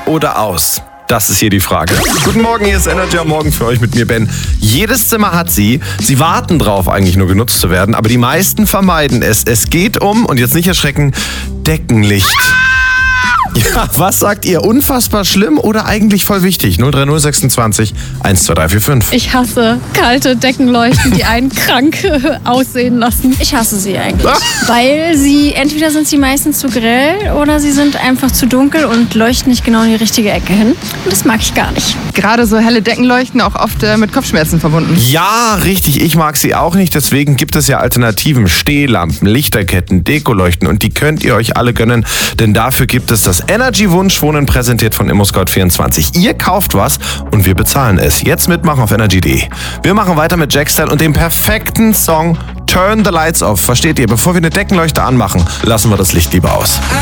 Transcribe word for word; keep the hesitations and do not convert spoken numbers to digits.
oder aus? Das ist hier die Frage. Guten Morgen, hier ist Energy am Morgen für euch mit mir, Ben. Jedes Zimmer hat sie. Sie warten drauf, eigentlich nur genutzt zu werden, aber die meisten vermeiden es. Es geht um, und jetzt nicht erschrecken, Deckenlicht. Ja, was sagt ihr? Unfassbar schlimm oder eigentlich voll wichtig? null drei null sechsundzwanzig eins zwei drei vier fünf. Ich hasse kalte Deckenleuchten, die einen krank aussehen lassen. Ich hasse sie eigentlich. Weil sie, entweder sind sie meistens zu grell oder sie sind einfach zu dunkel und leuchten nicht genau in die richtige Ecke hin. Und das mag ich gar nicht. Gerade so helle Deckenleuchten auch oft äh, mit Kopfschmerzen verbunden. Ja, richtig. Ich mag sie auch nicht. Deswegen gibt es ja Alternativen. Stehlampen, Lichterketten, Dekoleuchten. Und die könnt ihr euch alle gönnen. Denn dafür gibt es das Energy Wunschwohnen, präsentiert von ImmoScout vierundzwanzig. Ihr kauft was und wir bezahlen es. Jetzt mitmachen auf energy punkt de. Wir machen weiter mit Jackstyle und dem perfekten Song Turn the Lights Off. Versteht ihr? Bevor wir eine Deckenleuchte anmachen, lassen wir das Licht lieber aus.